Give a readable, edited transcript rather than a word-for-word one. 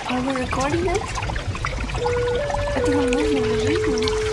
Are we recording it? I think I'm losing the video.